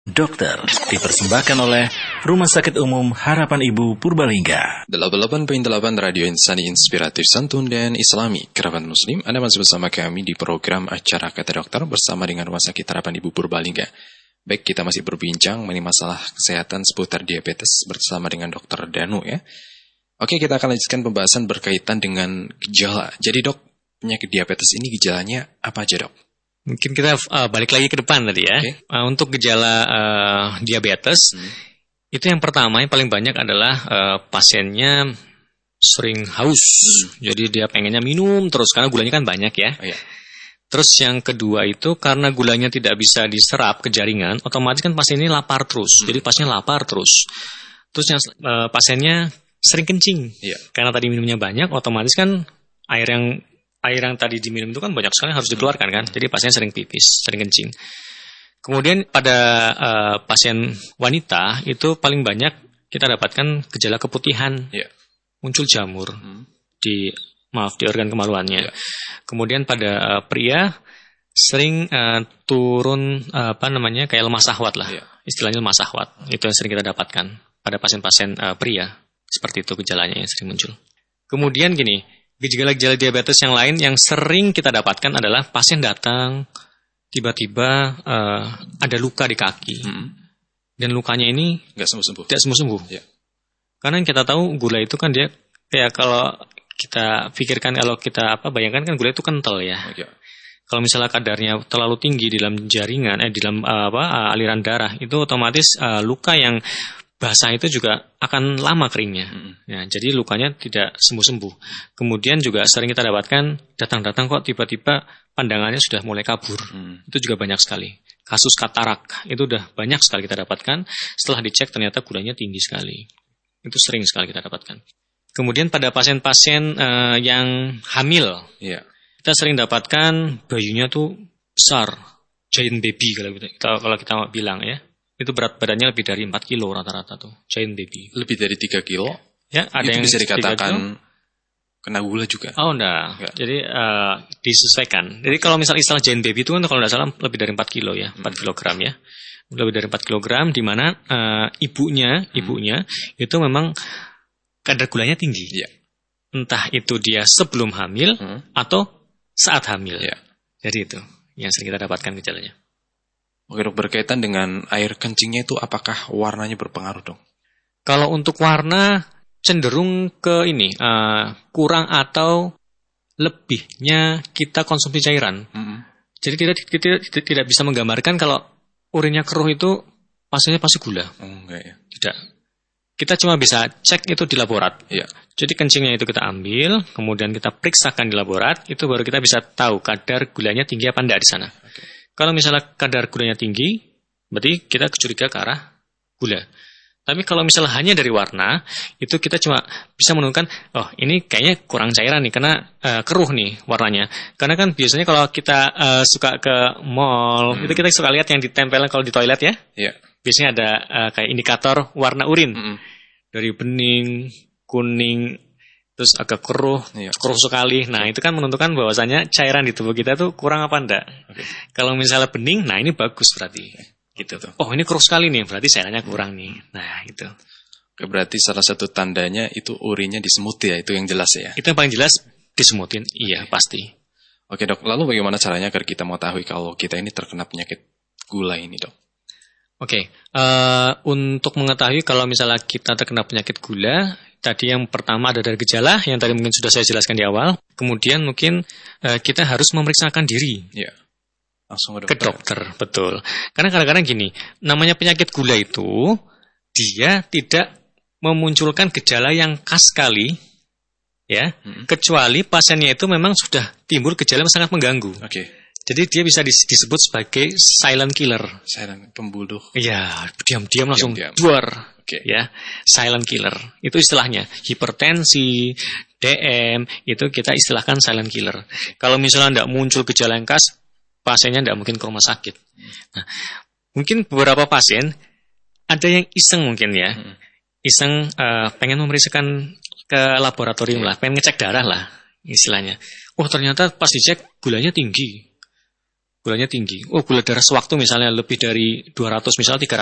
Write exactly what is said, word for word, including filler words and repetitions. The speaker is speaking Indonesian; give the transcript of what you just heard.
Dokter dipersembahkan oleh Rumah Sakit Umum Harapan Ibu Purbalingga. delapan puluh delapan koma delapan Radio Insani Inspiratif Santun dan Islami Kerabat Muslim. Anda masih bersama kami di program acara Kata Dokter bersama dengan Rumah Sakit Harapan Ibu Purbalingga. Baik, kita masih berbincang mengenai masalah kesehatan seputar diabetes bersama dengan Dokter Danu ya. Oke, kita akan lanjutkan pembahasan berkaitan dengan gejala. Jadi dok, penyakit diabetes ini gejalanya apa aja dok? Mungkin kita uh, balik lagi ke depan tadi ya. Okay. Uh, untuk gejala uh, diabetes, hmm. itu yang pertama yang paling banyak adalah uh, pasiennya sering haus. Hmm. Jadi dia pengennya minum terus karena gulanya kan banyak ya. Oh, iya. Terus yang kedua itu karena gulanya tidak bisa diserap ke jaringan, otomatis kan pasien ini lapar terus. Hmm. Jadi pasiennya lapar terus. Terus yang uh, pasiennya sering kencing. Yeah. Karena tadi minumnya banyak, otomatis kan air yang Air yang tadi diminum itu kan banyak sekali harus dikeluarkan kan. Jadi pasien sering pipis, sering kencing. Kemudian pada uh, pasien wanita itu paling banyak kita dapatkan gejala keputihan. Yeah. Muncul jamur hmm. di maaf di organ kemaluannya. Yeah. Kemudian pada uh, pria sering uh, turun uh, apa namanya kayak lemah syahwat lah. Yeah. Istilahnya lemah syahwat. Itu yang sering kita dapatkan pada pasien-pasien uh, pria. Seperti itu gejalanya yang sering muncul. Kemudian gini, gejala-gejala diabetes yang lain yang sering kita dapatkan adalah pasien datang tiba-tiba uh, ada luka di kaki hmm. dan lukanya ini nggak sembuh-sembuh. Tidak sembuh-sembuh. Ya. Karena yang kita tahu gula itu kan dia kayak kalau kita pikirkan kalau kita apa bayangkan kan gula itu kental ya. Okay. Kalau misalnya kadarnya terlalu tinggi di dalam jaringan eh di dalam uh, apa uh, aliran darah itu otomatis uh, luka yang basah itu juga akan lama keringnya. Hmm. Ya, jadi lukanya tidak sembuh-sembuh. Kemudian juga sering kita dapatkan datang-datang kok tiba-tiba pandangannya sudah mulai kabur. Hmm. Itu juga banyak sekali. Kasus katarak itu udah banyak sekali kita dapatkan. Setelah dicek ternyata gulanya tinggi sekali. Itu sering sekali kita dapatkan. Kemudian pada pasien-pasien uh, yang hamil, yeah. kita sering dapatkan bayinya tuh besar, giant baby kalau kita kalau kita bilang ya. Itu berat badannya lebih dari empat kilo rata-rata tuh, giant baby. Lebih dari tiga kilo? Ya, ada itu yang bisa dikatakan kena gula juga? Oh, enggak. enggak. Jadi, uh, disesuaikan. Jadi, kalau misal istilah giant baby itu kan kalau tidak salah lebih dari empat kilo ya, empat kilogram ya. Lebih dari empat kilogram, di mana uh, ibunya, ibunya hmm. itu memang kadar gulanya tinggi. Ya. Entah itu dia sebelum hamil hmm. atau saat hamil. Ya. Jadi itu yang sering kita dapatkan gejalanya. Oke dok, berkaitan dengan air kencingnya itu apakah warnanya berpengaruh dong? Kalau untuk warna cenderung ke ini uh, kurang atau lebihnya kita konsumsi cairan. Mm-hmm. Jadi kita tidak, tidak tidak bisa menggambarkan kalau urinnya keruh itu pastinya pasti gula. Oh, enggak ya. Tidak. Kita cuma bisa cek itu di laborat. Iya. Jadi kencingnya itu kita ambil, kemudian kita periksakan di laborat, itu baru kita bisa tahu kadar gulanya tinggi apa enggak di sana. Okay. Kalau misalnya kadar gulanya tinggi, berarti kita curiga ke arah gula. Tapi kalau misalnya hanya dari warna, itu kita cuma bisa menemukan, oh ini kayaknya kurang cairan nih, karena uh, keruh nih warnanya. Karena kan biasanya kalau kita uh, suka ke mall, hmm. itu kita suka lihat yang ditempelkan kalau di toilet ya. Yeah. Biasanya ada uh, kayak indikator warna urin. Hmm. Dari bening, kuning, terus agak keruh, iya. keruh sekali. Nah, itu kan menentukan bahwasanya cairan di tubuh kita tuh kurang apa enggak. Okay. Kalau misalnya bening, nah ini bagus berarti. Gitu. Oh, ini keruh sekali nih, berarti cairannya kurang nih. Nah, itu. Oke, berarti salah satu tandanya itu urinnya disemut ya, itu yang jelas ya. Itu yang paling jelas disemutin. Iya, okay. Pasti. Oke, Dok. Lalu bagaimana caranya agar kita mengetahui kalau kita ini terkena penyakit gula ini, Dok? Oke, uh, untuk mengetahui kalau misalnya kita terkena penyakit gula, tadi yang pertama ada dari gejala, yang tadi mungkin sudah saya jelaskan di awal. Kemudian mungkin uh, kita harus memeriksakan diri. Ya. Langsung ke dokter. Ke dokter, betul. Karena kadang-kadang gini, namanya penyakit gula itu, dia tidak memunculkan gejala yang khas sekali, ya, hmm. kecuali pasiennya itu memang sudah timbul gejala yang sangat mengganggu. Oke. Okay. Jadi dia bisa disebut sebagai silent killer. Silent pembunuh. Iya, diam-diam langsung diam-diam. duar. Okay. Ya, silent killer. Itu istilahnya. Hipertensi, D M, itu kita istilahkan silent killer. Kalau misalnya tidak muncul gejala yang khas, pasiennya tidak mungkin ke rumah sakit. Nah, mungkin beberapa pasien ada yang iseng mungkin ya. Iseng uh, pengen memeriksakan ke laboratorium lah, pengen ngecek darah lah istilahnya. Oh, ternyata pas dicek gulanya tinggi. gulanya tinggi. Oh, gula darah sewaktu misalnya lebih dari dua ratus, misalnya tiga